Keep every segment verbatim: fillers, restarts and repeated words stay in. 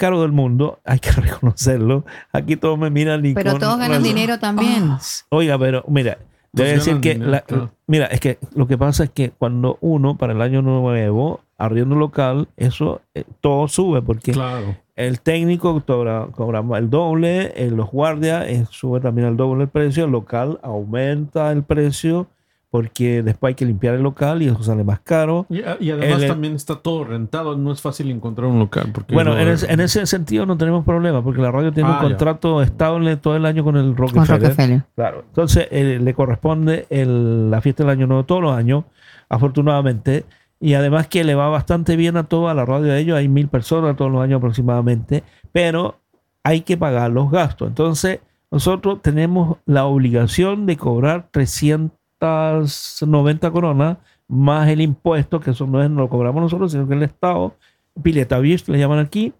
caro del mundo, hay que reconocerlo. Aquí todos me miran y pero con, todos ganan dinero también. Ah, oiga, pero mira, debe Pues decir que dinero, la, claro. mira, es que lo que pasa es que cuando uno para el año nuevo arriendo local, eso eh, todo sube porque Claro. el técnico cobra, cobra el doble, eh, los guardias eh, sube también el doble el precio, el local aumenta el precio porque después hay que limpiar el local y eso sale más caro. Y, y además El- también está todo rentado. No es fácil encontrar un local. Porque Bueno, lo- en ese, en ese sentido no tenemos problema porque la radio tiene Ah, un ya. contrato estable todo el año con el Con Rockefeller. Rockefeller. Claro. Entonces eh, le corresponde el- la fiesta del Año Nuevo todos los años, afortunadamente. Y además que le va bastante bien a toda la radio de ellos. Hay mil personas todos los años aproximadamente. Pero hay que pagar los gastos. Entonces nosotros tenemos la obligación de cobrar trescientas noventa coronas más el impuesto, que eso no, es, no lo cobramos nosotros, sino que el Estado, pileta bill, le llaman aquí.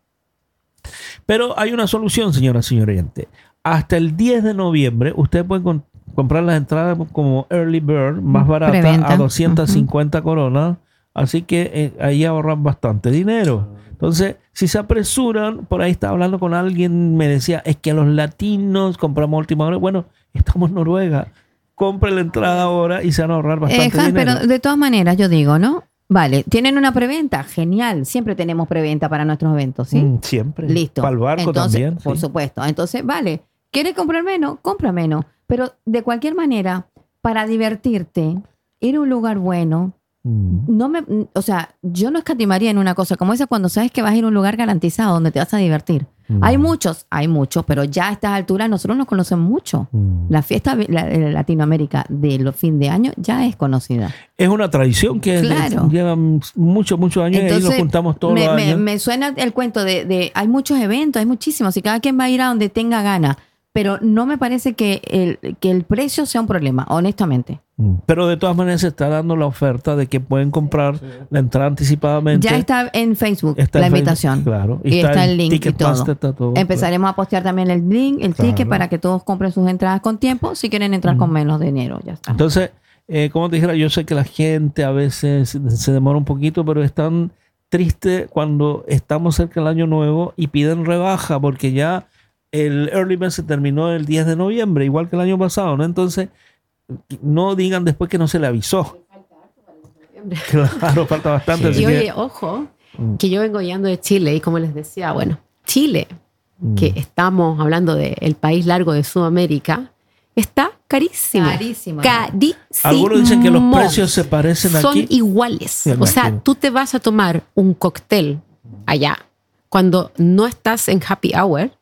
Pero hay una solución, señora, señor oyente. Hasta el diez de noviembre, usted puede con- comprar las entradas como Early Bird, más barata, Preventa. a doscientas cincuenta coronas. Así que eh, ahí ahorran bastante dinero. Entonces, si se apresuran, por ahí estaba hablando con alguien, me decía, es que los latinos compramos a última hora. Bueno, estamos en Noruega. Compre la entrada ahora y se van a ahorrar bastante Eh, Han, dinero. pero de todas maneras, yo digo, ¿no? Vale, ¿tienen una preventa? Genial, siempre tenemos preventa para nuestros eventos, ¿sí? Mm, siempre. Listo. Para el barco Entonces, también. por sí. supuesto. Entonces, vale, ¿quieres comprar menos? Compra menos. Pero de cualquier manera, para divertirte, ir a un lugar bueno, Mm. no me, o sea, yo no escatimaría en una cosa como esa cuando sabes que vas a ir a un lugar garantizado donde te vas a divertir. Mm. Hay muchos, hay muchos, pero ya a estas alturas nosotros nos conocemos mucho. Mm. La fiesta de la- de Latinoamérica de los fin de año ya es conocida. Es una tradición que Claro. lleva muchos, muchos años y ahí nos juntamos todos me, los me- años. me suena el cuento de, de hay muchos eventos, hay muchísimos y cada quien va a ir a donde tenga ganas, pero no me parece que el, que el precio sea un problema, honestamente. Mm. Pero de todas maneras se está dando la oferta de que pueden comprar la entrada anticipadamente. Ya está en Facebook Está la en Facebook, invitación. claro. Y, está, el link y Ticketmaster, todo. está todo. Empezaremos a postear también el link, el Claro. ticket para que todos compren sus entradas con tiempo si quieren entrar con menos dinero. Ya está. Entonces, eh, como te dijera, yo sé que la gente a veces se demora un poquito, pero es tan triste cuando estamos cerca del año nuevo y piden rebaja porque ya el Early Bird se terminó el diez de noviembre, igual que el año pasado, ¿no? Entonces, no digan después que no se le avisó. Claro, falta bastante. así Y que- oye, ojo, Mm. que yo vengo llegando de Chile y como les decía, bueno, Chile, Mm. que estamos hablando del país largo de Sudamérica, está carísimo. Carísimo. Carísimo. Algunos dicen que los precios se parecen son aquí. iguales. Sí, o sea, imagino. tú te vas a tomar un cóctel allá cuando no estás en happy hour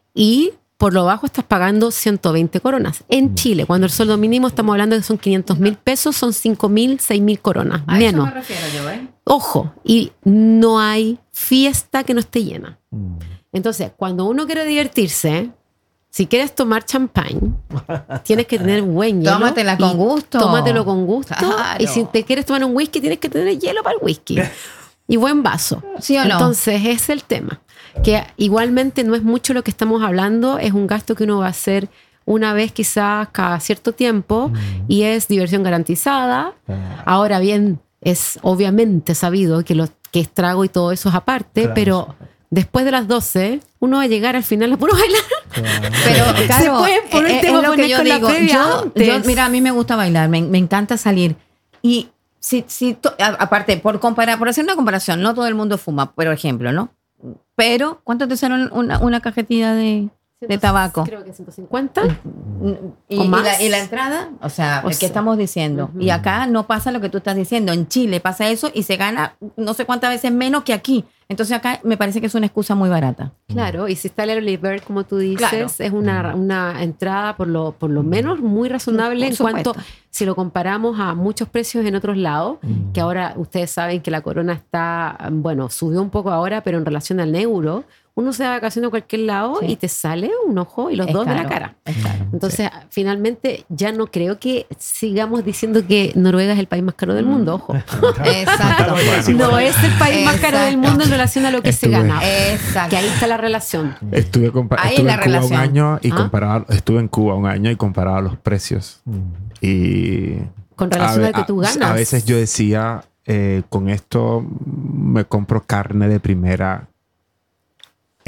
y por lo bajo estás pagando ciento veinte coronas. Mm. En Chile, cuando el sueldo mínimo estamos hablando de que son quinientos mil pesos, son cinco mil, seis mil coronas. A eso menos. me refiero yo, ¿eh? Ojo, y no hay fiesta que no esté llena. Mm. Entonces, cuando uno quiere divertirse, si quieres tomar champán, tienes que tener buen hielo. Tómatela con y gusto. Tómatelo con gusto. Claro. Y si te quieres tomar un whisky, tienes que tener hielo para el whisky. Y buen vaso. ¿Sí o no? Entonces, ese es el tema. Que igualmente no es mucho lo que estamos hablando, es un gasto que uno va a hacer una vez quizás cada cierto tiempo y es diversión garantizada. Ah. Ahora bien, es obviamente sabido que, lo, que es trago y todo eso es aparte, Claro, pero después de las doce uno va a llegar al final a puro bailar. Claro. Pero claro, pueden poner- es- te es voy a lo poner que yo con la digo. previa Yo, antes. yo- mira, a mí me gusta bailar, me, me encanta salir. Y si, si to- a- aparte, por comparar, por hacer una comparación, no todo el mundo fuma, por ejemplo, ¿no? Pero, ¿cuánto te sale una, una cajetilla de, de tabaco? Creo que ciento cincuenta. Y, ¿O y más? la, y la entrada, o sea, O el que sea, estamos diciendo. ujú. Y acá no pasa lo que tú estás diciendo. En Chile pasa eso y se gana no sé cuántas veces menos que aquí. Entonces acá me parece que es una excusa muy barata. Claro, y si está el Early Bird, como tú dices, Claro. es una, una entrada por lo, por lo menos muy razonable Por en supuesto. cuanto, si lo comparamos a muchos precios en otros lados, Mm. que ahora ustedes saben que la corona está, bueno, subió un poco ahora, pero en relación al euro, uno se da vacaciones a cualquier lado Sí. y te sale un ojo y los Es dos de caro, la cara. es caro. Entonces, finalmente, ya no creo que sigamos diciendo que Noruega es el país más caro del mundo, ojo. Exacto. No es el país más caro del Exacto. mundo en relación a lo que se Estuve- gana. Exacto. Que ahí está la relación. Estuve, compa- Ahí estuve la en Cuba relación. un año y Ah. comparaba, estuve en Cuba un año y comparaba los precios. Mm. Y Con relación a, al que ve- tú a- ganas. a veces yo decía, eh, con esto me compro carne de primera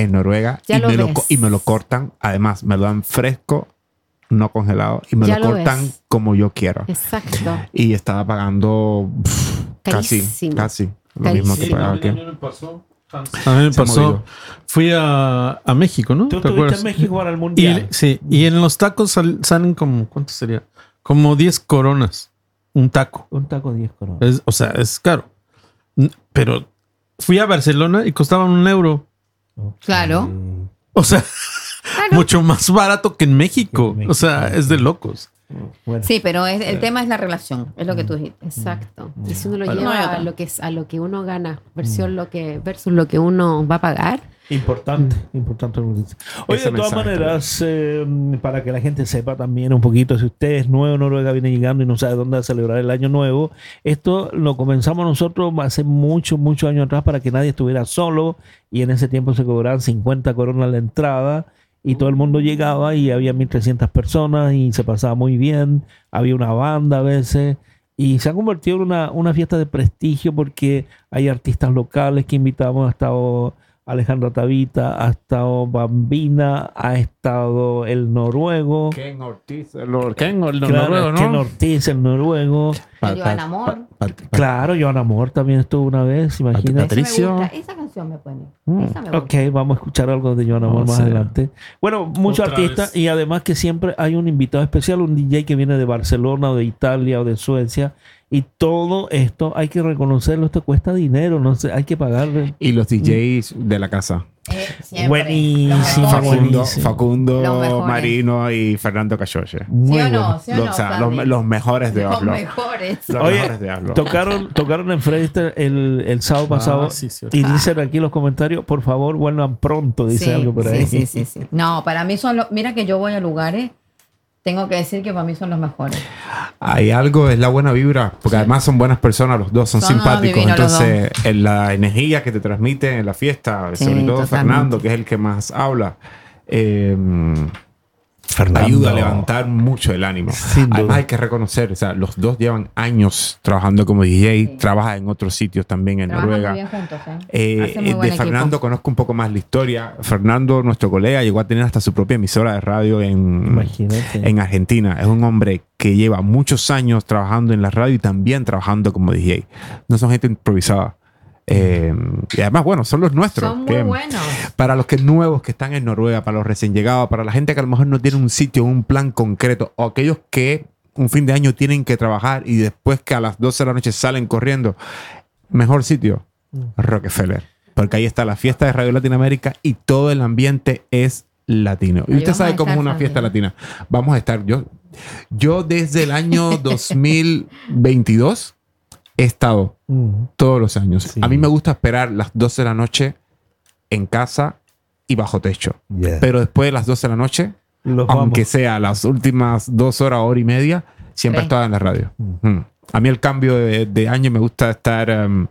en Noruega Ya y lo me, lo, ves. co- y me lo cortan. Además, me lo dan fresco, no congelado, y me Ya lo lo cortan ves. como yo quiero. Exacto. Y estaba pagando pff, casi, Carísimo. casi lo Carísimo. mismo que Sí, pagaba a mí- aquí. a mí me pasó. A mí me Se ha pasó. movido. Fui a, a México, ¿no? Tú ¿Te estuviste acuerdas? en México para el Y, Mundial. sí, y en los tacos sal- salen como, ¿cuánto sería? Como diez coronas. Un taco. Un taco de diez coronas. Es- o sea, es caro. N- Pero fui a Barcelona y costaban un euro. Claro. O sea, mucho más barato que en México. Que en México. O sea, es de locos. Bueno, Sí, pero es- el tema es la relación, es lo que tú dijiste. Exacto. Y si uno lo Bueno. No hay lleva otra. a lo que es a lo que uno gana versión lo que versus lo que uno va a pagar. importante, importante lo que dice. Oye, Ese de todas mensaje maneras, eh, para que la gente sepa también un poquito, si usted es nuevo en Noruega, viene llegando y no sabe dónde celebrar el año nuevo, esto lo comenzamos nosotros hace muchos, muchos años atrás para que nadie estuviera solo, y en ese tiempo se cobraban cincuenta coronas la entrada y todo el mundo llegaba y había mil trescientas personas y se pasaba muy bien, había una banda a veces. Y se ha convertido en una, una fiesta de prestigio porque hay artistas locales que invitamos. Ha estado Alejandra Tavita, ha estado Bambina, ha estado el noruego. Ken Ortiz, el, Or- Ken, el Claro, noruego, ¿no? Ken Ortiz, el noruego. Pa- Joan pa- Amor. pa- pa- Claro, Joan Amor también estuvo una vez, imagínate. Patricio. Esa me gusta, esa canción me pone. Mm, Esa me gusta. Ok, vamos a escuchar algo de Joan Amor O más sea, adelante. Bueno, muchos otra artistas vez. y además que siempre hay un invitado especial, un D J que viene de Barcelona o de Italia o de Suecia. Y todo esto hay que reconocerlo, esto cuesta dinero, no sé, hay que pagarle. Y los D Js de la casa. Eh, siempre. Buenísimo, Los mejores. Facundo. Facundo, Buenísimo. Facundo Los mejores. Marino y Fernando Cachoche. Muy ¿Sí o bueno. no? ¿Sí o Los, no, o sea, Sandy? los, los mejores de Los Oslo. mejores. Los Oye, mejores de Oslo. Tocaron, tocaron en Fredster el, el sábado Ah, pasado sí, cierto. y dicen aquí en los comentarios, por favor, vuelvan pronto, dice Sí, algo por sí, ahí. sí, sí, sí. No, para mí son los... Mira que yo voy a lugares, tengo que decir que para mí son los mejores. Hay algo, es la buena vibra, porque además son buenas personas los dos, son, Son unos simpáticos. divinos los Entonces, en la energía que te transmiten en la fiesta, Sí, sobre todo totalmente. Fernando, que es el que más habla, eh, Fernando. ayuda a levantar mucho el ánimo. Sin duda. Además, hay que reconocer, o sea, los dos llevan años trabajando como D J, Sí. trabaja en otros sitios también en Trabajan Noruega. muy bien juntos, ¿eh? Eh, Hacen muy eh, buen de Fernando equipo. conozco un poco más la historia. Fernando, nuestro colega, llegó a tener hasta su propia emisora de radio en, Imagínate. en Argentina. Es un hombre que lleva muchos años trabajando en la radio y también trabajando como D J. No son gente improvisada. Eh, y además, bueno, son los nuestros. Son muy que- buenos. Para los que nuevos que están en Noruega, para los recién llegados, para la gente que a lo mejor no tiene un sitio, un plan concreto, o aquellos que un fin de año tienen que trabajar y después que a las doce de la noche salen corriendo, mejor sitio, Rockefeller. Porque ahí está la fiesta de Radio Latinoamérica y todo el ambiente es latino. Y Ahí usted vamos sabe a cómo es estar una fiesta también. latina. Vamos a estar, yo, yo desde el año dos mil veintidós he estado Mm. todos los años. Sí. A mí me gusta esperar las doce de la noche en casa y bajo techo. Yeah. Pero después de las doce de la noche, Los aunque vamos. sea las últimas dos horas, hora y media, siempre Sí. estaba en la radio. Mm. A mí el cambio de, de año me gusta estar... um,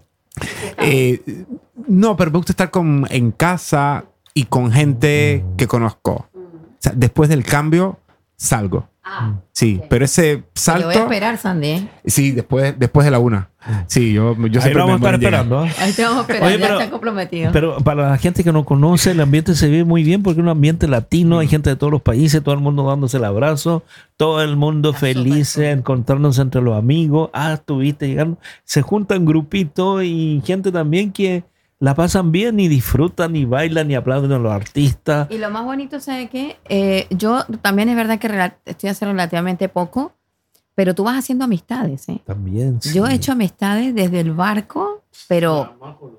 eh, no, pero me gusta estar con, en casa y con gente que conozco. O sea, después del cambio, salgo. Ah, Sí, ok. pero ese Te voy a salto... esperar, Sandy. ¿eh? Sí, después, después de la una. Sí, yo, yo Ahí siempre lo vamos a me estar llega. esperando. ¿eh? Ahí te vamos a esperar, Oye, ya pero- está comprometido. Pero para la gente que no conoce, el ambiente se vive muy bien porque es un ambiente latino, hay gente de todos los países, todo el mundo dándose el abrazo, todo el mundo Está feliz, súper cool. encontrándose entre los amigos. Ah, estuviste llegando. Se juntan grupitos y gente también que la pasan bien y disfrutan y bailan y aplauden a los artistas. Y lo más bonito, ¿sabes qué? Eh, yo también es verdad que rela- estoy haciendo relativamente poco, pero tú vas haciendo amistades, ¿eh? También. sí. Yo he hecho amistades desde el barco, pero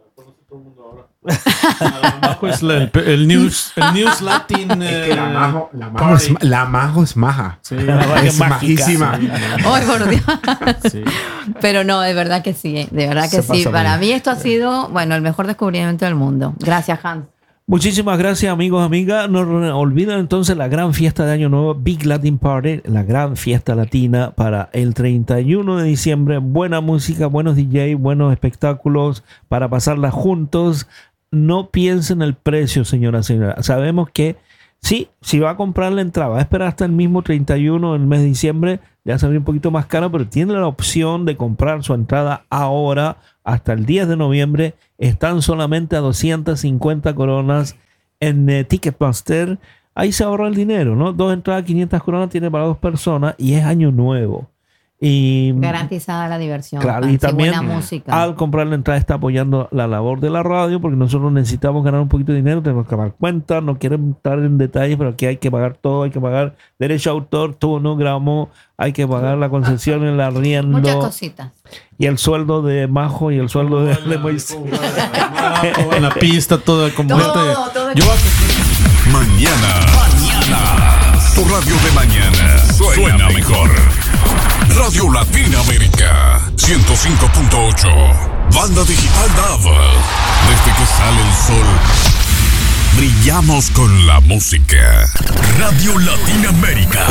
Abajo es la- el, el news, el news Latin. Es que la eh, majo, la majo, es, party. la majo es maja. Sí, La majo es es mágica. majísima. ¡ay, por Dios! sí. Pero no, de verdad que sí, ¿eh? De verdad Se que sí. pasa Para bien. mí esto ha sido, bueno, el mejor descubrimiento del mundo. Gracias, Hans. Muchísimas gracias, amigos, amigas. No olviden entonces la gran fiesta de Año Nuevo, Big Latin Party, la gran fiesta latina para el treinta y uno de diciembre. Buena música, buenos D J, buenos espectáculos para pasarla juntos. No piensen el precio, señora, señora. Sabemos que sí, si va a comprar la entrada, va a esperar hasta el mismo treinta y uno del mes de diciembre, le va a salir un poquito más caro, pero tiene la opción de comprar su entrada ahora hasta el diez de noviembre. Están solamente a doscientas cincuenta coronas en eh, Ticketmaster. Ahí se ahorra el dinero, ¿no? Dos entradas, quinientas coronas, tiene para dos personas y es año nuevo. Y garantizada la diversión. claro, y Fancy, también buena música. al comprar la entrada está apoyando la labor de la radio, porque nosotros necesitamos ganar un poquito de dinero, tenemos que pagar cuentas, no quiero entrar en detalles, pero aquí hay que pagar todo, hay que pagar derecho a autor, turno, gramo, hay que pagar la concesión, el Muchas arriendo cositas. y el sueldo de Majo y el sueldo de, de Moisés. En la pista toda como Todo, este. todo. Yo Mañana, mañana, tu radio de mañana suena mejor. Radio Latinoamérica, ciento cinco punto ocho. Banda digital D A V. Desde que sale el sol, brillamos con la música. Radio Latinoamérica.